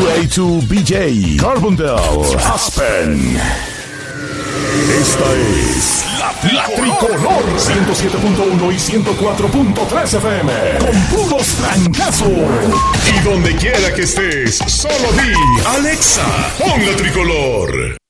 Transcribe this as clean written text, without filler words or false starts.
2A2 BJ, Carbondale, Aspen. Esta es la Tricolor 107.1 y 104.3 FM. Con puros trancazos. Y donde quiera que estés, solo di Alexa, pon la Tricolor.